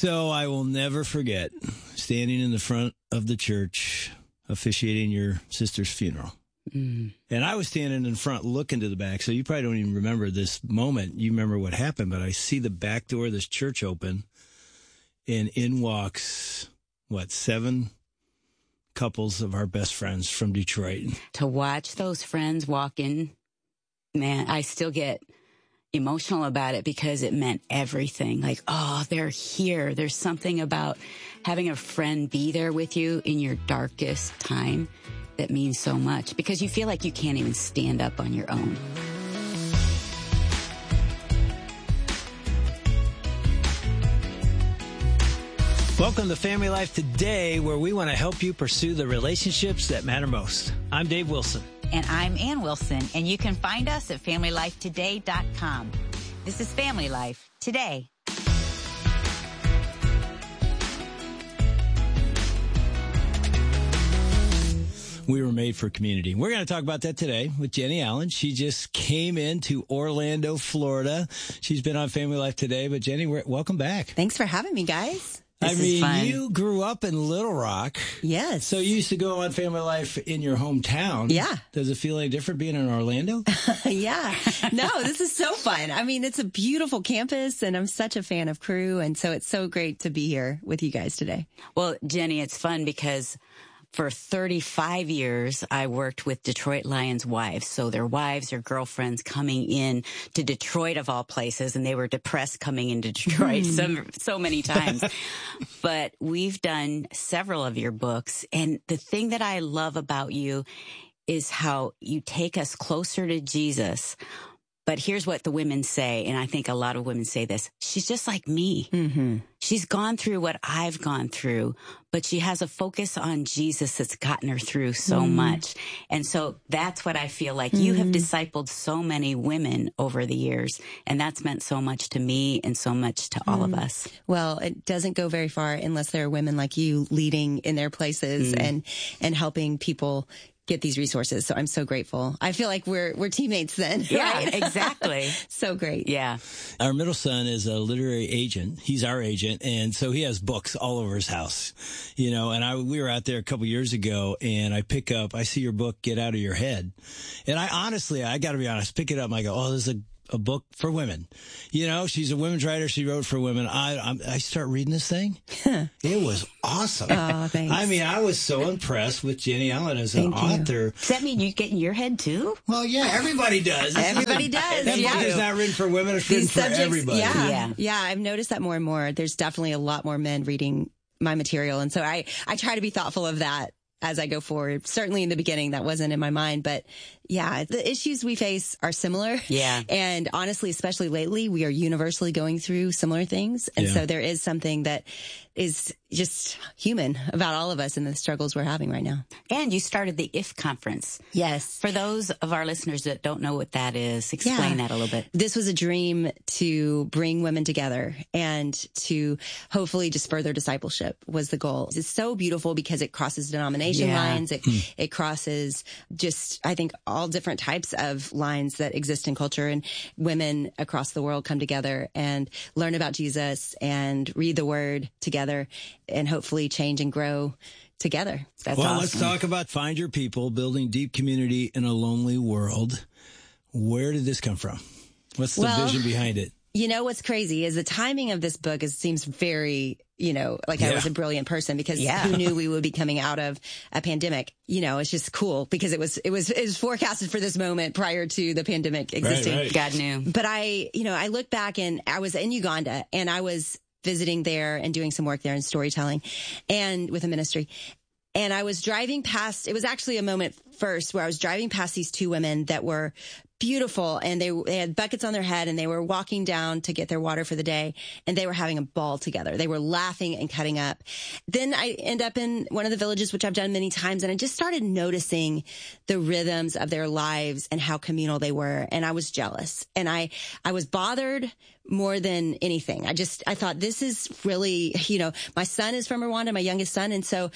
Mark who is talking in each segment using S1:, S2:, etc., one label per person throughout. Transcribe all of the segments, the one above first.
S1: So I will never forget standing in the front of the church officiating your sister's funeral. Mm. And I was standing in front looking to the back, so you probably don't even remember this moment. You remember what happened, but I see the back door of this church open, and in walks, 7 couples of our best friends from Detroit.
S2: To watch those friends walk in, man, I still get emotional about it because it meant everything. Like, oh, they're here. There's something about having a friend be there with you in your darkest time that means so much because you feel like you can't even stand up on your own.
S1: Welcome to Family Life Today, where we want to help you pursue the relationships that matter most. I'm Dave Wilson.
S3: And I'm Ann Wilson, and you can find us at FamilyLifeToday.com. This is Family Life Today.
S1: We were made for community. We're going to talk about that today with Jenny Allen. She just came into Orlando, Florida. She's been on Family Life Today, but Jenny, welcome back.
S4: Thanks for having me, guys.
S1: You grew up in Little Rock.
S4: Yes.
S1: So you used to go on Family Life in your hometown.
S4: Yeah.
S1: Does it feel any different being in Orlando?
S4: Yeah. No, this is so fun. I mean, it's a beautiful campus, and I'm such a fan of Cru, and so it's so great to be here with you guys today.
S2: Well, Jenny, it's fun because for 35 years, I worked with Detroit Lions wives. So their wives or girlfriends coming in to Detroit of all places, and they were depressed coming into Detroit so many times. But we've done several of your books. And the thing that I love about you is how you take us closer to Jesus. But here's what the women say, and I think a lot of women say this. She's just like me. Mm-hmm. She's gone through what I've gone through, but she has a focus on Jesus that's gotten her through so much. And so that's what I feel like. You have discipled so many women over the years, and that's meant so much to me and so much to all of us.
S4: Well, it doesn't go very far unless there are women like you leading in their places and helping people get these resources. So I'm so grateful. I feel like we're teammates then.
S2: Yeah,
S4: right?
S2: Exactly.
S4: So great.
S2: Yeah.
S1: Our middle son is a literary agent. He's our agent. And so he has books all over his house, and we were out there a couple years ago, and I see your book, Get Out of Your Head. And I got to be honest, pick it up and I go, oh, this is a book for women. She's a women's writer. She wrote for women. I start reading this thing. It was awesome.
S4: Oh, thanks.
S1: I mean, I was so impressed with Jenny Allen as an author.
S2: Does that mean you get in your head too?
S1: Well, yeah, everybody does.
S4: Everybody does.
S1: That book is not written for women. It's written for everybody.
S4: Yeah. I've noticed that more and more. There's definitely a lot more men reading my material. And so I try to be thoughtful of that as I go forward. Certainly in the beginning, that wasn't in my mind, but yeah, the issues we face are similar.
S2: Yeah.
S4: And honestly, especially lately, we are universally going through similar things. And so there is something that is just human about all of us and the struggles we're having right now.
S2: And you started the IF conference.
S4: Yes.
S2: For those of our listeners that don't know what that is, explain that a little bit.
S4: This was a dream to bring women together and to hopefully just further discipleship was the goal. It's so beautiful because it crosses denomination lines. It crosses just, I think, all different types of lines that exist in culture, and women across the world come together and learn about Jesus and read the word together and hopefully change and grow together.
S2: That's awesome.
S1: Let's talk about Find Your People, building deep community in a lonely world. Where did this come from? What's the vision behind it?
S4: What's crazy is the timing of this book seems very, I was a brilliant person because who knew we would be coming out of a pandemic? It's just cool because it was forecasted for this moment prior to the pandemic existing.
S1: Right.
S2: God knew.
S4: But I look back and I was in Uganda and I was visiting there and doing some work there in storytelling and with a ministry. And I was driving past, it was actually a moment first where I was driving past these 2 women that were beautiful, and they had buckets on their head, and they were walking down to get their water for the day, and they were having a ball together. They were laughing and cutting up. Then I end up in one of the villages, which I've done many times, and I just started noticing the rhythms of their lives and how communal they were, and I was jealous. And I was bothered more than anything. I thought, this is really, my son is from Rwanda, my youngest son, and so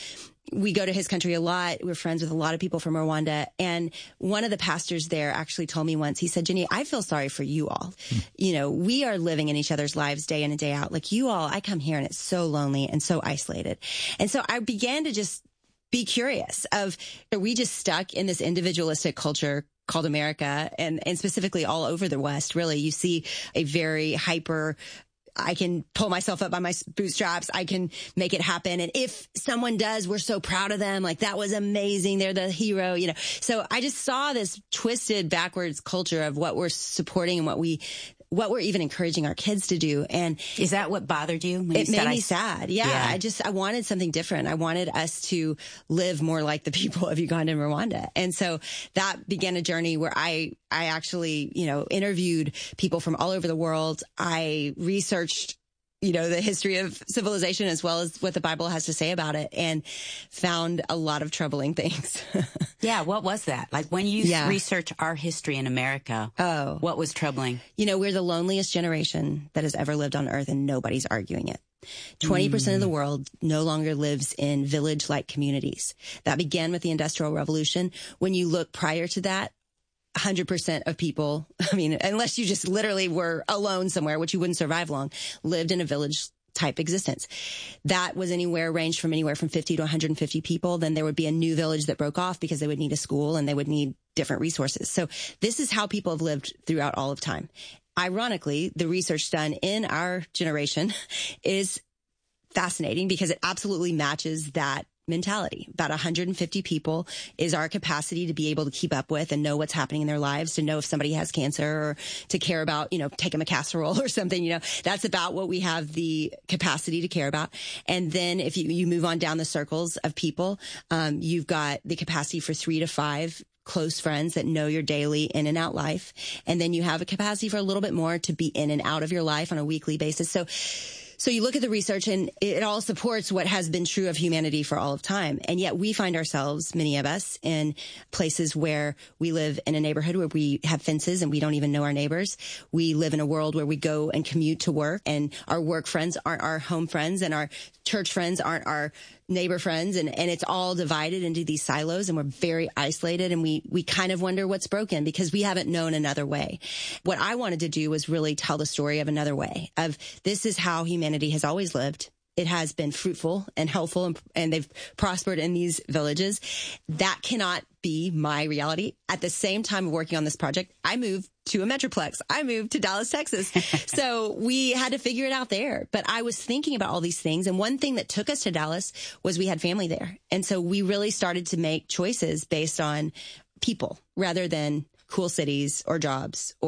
S4: we go to his country a lot. We're friends with a lot of people from Rwanda. And one of the pastors there actually told me once, he said, Jenny, I feel sorry for you all. You know, we are living in each other's lives day in and day out. Like you all, I come here and it's so lonely and so isolated. And so I began to just be curious of, are we just stuck in this individualistic culture called America and specifically all over the West? Really, you see a very hyper, I can pull myself up by my bootstraps. I can make it happen. And if someone does, we're so proud of them. Like that was amazing. They're the hero, you know. So I just saw this twisted backwards culture of what we're supporting and what we're even encouraging our kids to do. And
S2: is that what bothered you? When
S4: it made me sad. Yeah. I wanted something different. I wanted us to live more like the people of Uganda and Rwanda. And so that began a journey where I actually, you know, interviewed people from all over the world. I researched, you know, the history of civilization as well as what the Bible has to say about it and found a lot of troubling things.
S2: Yeah. What was that? Like when you research our history in America, what was troubling?
S4: You know, we're the loneliest generation that has ever lived on earth and nobody's arguing it. 20% of the world no longer lives in village-like communities. That began with the Industrial Revolution. When you look prior to that, 100% of people, I mean, unless you just literally were alone somewhere, which you wouldn't survive long, lived in a village type existence. That was ranged from anywhere from 50 to 150 people. Then there would be a new village that broke off because they would need a school and they would need different resources. So this is how people have lived throughout all of time. Ironically, the research done in our generation is fascinating because it absolutely matches that mentality. About 150 people is our capacity to be able to keep up with and know what's happening in their lives, to know if somebody has cancer or to care about, you know, take them a casserole or something, you know, that's about what we have the capacity to care about. And then if you move on down the circles of people, you've got the capacity for 3 to 5 close friends that know your daily in and out life. And then you have a capacity for a little bit more to be in and out of your life on a weekly basis. So you look at the research and it all supports what has been true of humanity for all of time. And yet we find ourselves, many of us, in places where we live in a neighborhood where we have fences and we don't even know our neighbors. We live in a world where we go and commute to work and our work friends aren't our home friends and our church friends aren't our neighbor friends. And it's all divided into these silos and we're very isolated and we kind of wonder what's broken because we haven't known another way. What I wanted to do was really tell the story of another way of this is how humanity has always lived. It has been fruitful and helpful and they've prospered in these villages. That cannot be my reality. At the same time of working on this project, I moved to a metroplex. I moved to Dallas, Texas. So we had to figure it out there. But I was thinking about all these things. And one thing that took us to Dallas was we had family there. And so we really started to make choices based on people rather than cool cities or jobs